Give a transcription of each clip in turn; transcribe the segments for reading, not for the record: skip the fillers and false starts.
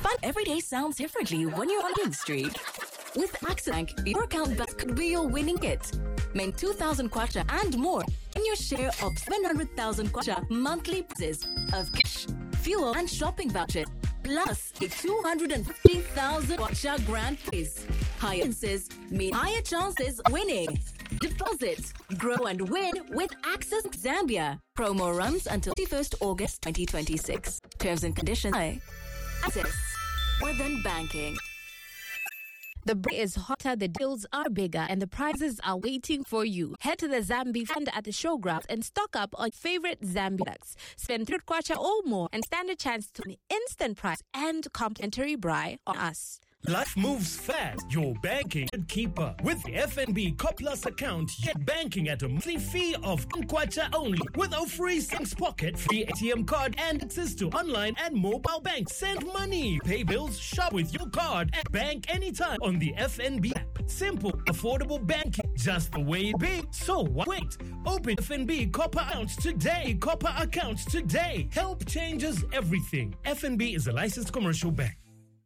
Fun every day sounds differently when you're on a winning streak. With Access Bank, your account balance could be your winning kit. Main 2,000 kwacha and more in your share of 700,000 kwacha monthly prizes of cash, fuel, and shopping vouchers. Plus a 250,000 kwacha grand prize. Higher chances mean higher chances winning. Deposit, grow, and win with Access Zambia. Promo runs until 31st August 2026. Terms and conditions apply. Access. More than banking. The break is hotter, the deals are bigger, and the prizes are waiting for you. Head to the Zambi Fund at the showgrounds and stock up on favorite Zambi products. Spend 3 kwacha or more and stand a chance to an instant prize and complimentary braai on us. Life moves fast. Your banking should keep up. With the FNB Cop Plus account, get banking at a monthly fee of kwacha only, with a free Sinks Pocket, free ATM card, and access to online and mobile bank. Send money, pay bills, shop with your card, and bank anytime on the FNB app. Simple, affordable banking, just the way it be. So wait, open FNB Copper accounts today. Copper accounts today. Help changes everything. FNB is a licensed commercial bank.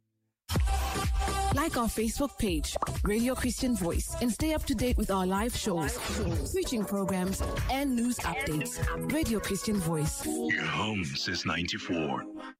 Like our Facebook page, Radio Christian Voice, and stay up to date with our live shows, preaching programs, and news updates. Radio Christian Voice. Your home since 94.